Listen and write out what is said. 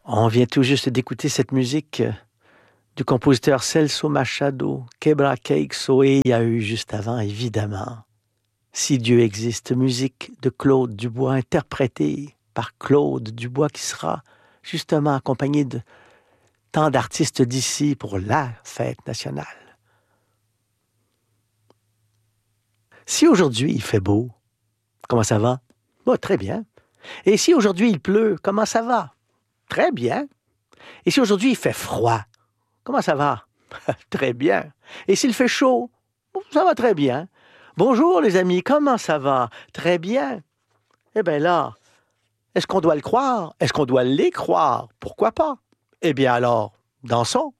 On vient tout juste d'écouter cette musique du compositeur Celso Machado, Quebra Queixo, et il y a eu juste avant, évidemment, Si Dieu existe, musique de Claude Dubois, interprétée par Claude Dubois, qui sera justement accompagné de tant d'artistes d'ici pour la fête nationale. Si aujourd'hui il fait beau, comment ça va? Très bien. Et si aujourd'hui il pleut, comment ça va? Très bien. Et si aujourd'hui il fait froid, comment ça va? Très bien. Et s'il fait chaud, ça va très bien. Bonjour les amis, comment ça va? Très bien. Eh bien là, est-ce qu'on doit le croire? Est-ce qu'on doit les croire? Pourquoi pas? Eh bien alors, dansons.